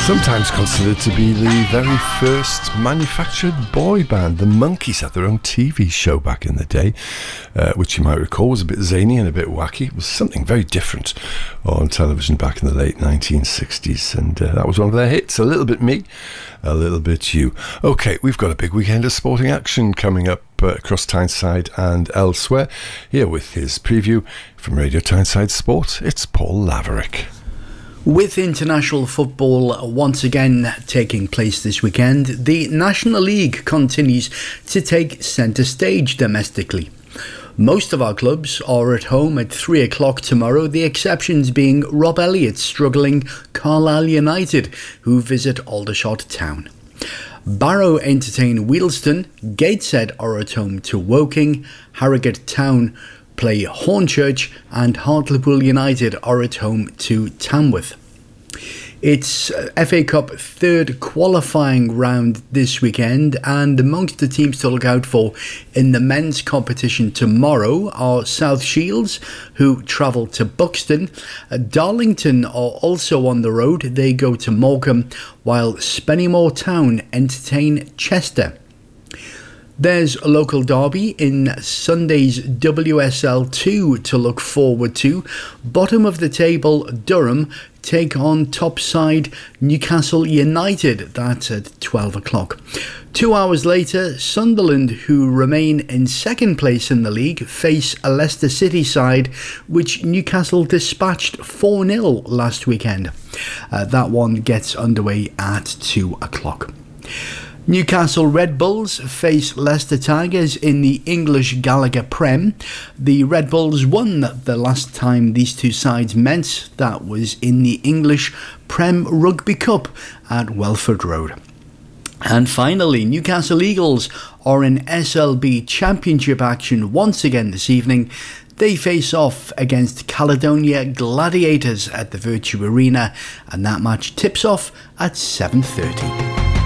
Sometimes considered to be the very first manufactured boy band. The Monkees had their own TV show back in the day, which you might recall was a bit zany and a bit wacky. It was something very different on television back in the late 1960s, and that was one of their hits. A little bit me, a little bit you. Okay, we've got a big weekend of sporting action coming up across Tyneside and elsewhere. Here with his preview from Radio Tyneside Sport, it's Paul Laverick. With international football once again taking place this weekend, the National League continues to take centre stage domestically. Most of our clubs are at home at 3 o'clock tomorrow, the exceptions being Rob Elliott's struggling Carlisle United, who visit Aldershot Town. Barrow entertain Wealdstone, Gateshead are at home to Woking, Harrogate Town play Hornchurch, and Hartlepool United are at home to Tamworth. It's FA Cup third qualifying round this weekend, and amongst the teams to look out for in the men's competition tomorrow are South Shields, who travel to Buxton. Darlington are also on the road, they go to Morecambe, while Spennymoor Town entertain Chester. There's a local derby in Sunday's WSL 2 to look forward to. Bottom of the table, Durham take on top side Newcastle United. That's at 12 o'clock. 2 hours later, Sunderland, who remain in second place in the league, face a Leicester City side which Newcastle dispatched 4-0 last weekend. That one gets underway at 2 o'clock. Newcastle Red Bulls face Leicester Tigers in the English Gallagher Prem. The Red Bulls won the last time these two sides met. That was in the English Prem Rugby Cup at Welford Road. And finally, Newcastle Eagles are in SLB Championship action once again this evening. They face off against Caledonia Gladiators at the Virtue Arena, and that match tips off at 7:30.